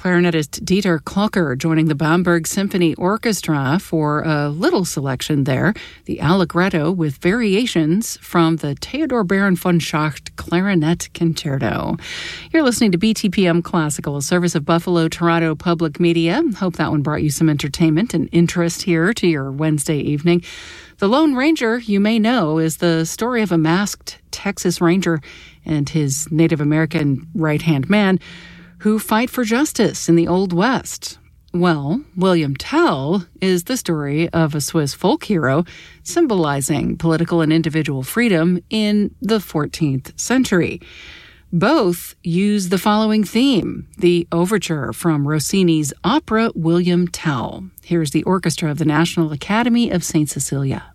clarinetist Dieter Klocker joining the Bamberg Symphony Orchestra for a little selection there, the Allegretto with variations from the Theodor Baron von Schacht Clarinet Concerto. You're listening to BTPM Classical, a service of Buffalo Toronto Public Media. Hope that one brought you some entertainment and interest here to your Wednesday evening. The Lone Ranger, you may know, is the story of a masked Texas Ranger and his Native American right-hand man who fight for justice in the Old West. Well, William Tell is the story of a Swiss folk hero symbolizing political and individual freedom in the 14th century. Both use the following theme, the overture from Rossini's opera William Tell. Here's the orchestra of the National Academy of St. Cecilia.